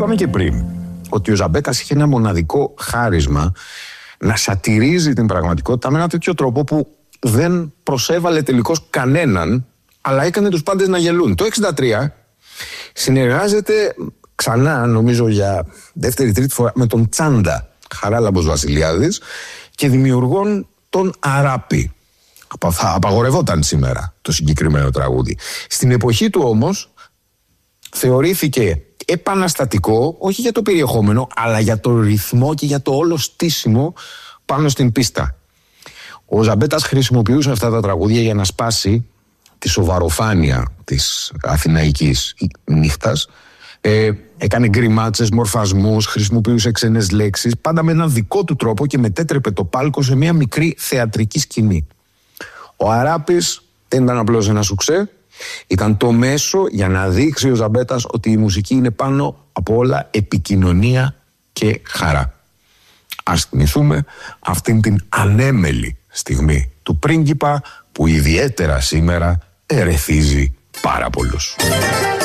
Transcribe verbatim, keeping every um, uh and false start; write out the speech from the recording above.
είπαμε και πριν ότι ο Ζαμπέτας είχε ένα μοναδικό χάρισμα να σατυρίζει την πραγματικότητα με ένα τέτοιο τρόπο που δεν προσέβαλε τελικώς κανέναν, αλλά έκανε τους πάντες να γελούν. Το εξήντα τρία συνεργάζεται ξανά, νομίζω για δεύτερη-τρίτη φορά, με τον Τσάντα Χαράλαμπος Βασιλιάδης και δημιουργών τον Αράπη. Θα απαγορευόταν σήμερα το συγκεκριμένο τραγούδι. Στην εποχή του όμως θεωρήθηκε επαναστατικό, όχι για το περιεχόμενο, αλλά για το ρυθμό και για το όλο στήσιμο πάνω στην πίστα. Ο Ζαμπέτας χρησιμοποιούσε αυτά τα τραγούδια για να σπάσει τη σοβαροφάνεια της αθηναϊκής νύχτας. Ε, έκανε γκριμάτσες, μορφασμούς, χρησιμοποιούσε ξένες λέξεις, πάντα με έναν δικό του τρόπο και μετέτρεπε το πάλκο σε μια μικρή θεατρική σκηνή. Ο Αράπης δεν ήταν απλώς ένα σουξέ, ήταν το μέσο για να δείξει ο Ζαμπέτας ότι η μουσική είναι πάνω από όλα επικοινωνία και χαρά. Ας θυμηθούμε αυτήν την ανέμελη στιγμή του πρίγκιπα που ιδιαίτερα σήμερα ερεθίζει πάρα πολλούς.